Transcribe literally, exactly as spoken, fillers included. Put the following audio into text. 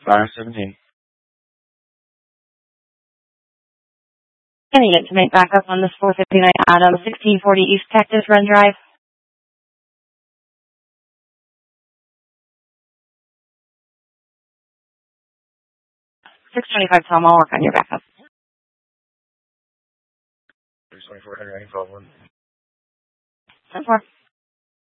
five seventeen. Can you get to make backup on this four fifty-nine Adam, sixteen forty East Cactus Run Drive? six twenty-five Tom, I'll work on your backup. six twenty-four Henry, twelve one. ten four.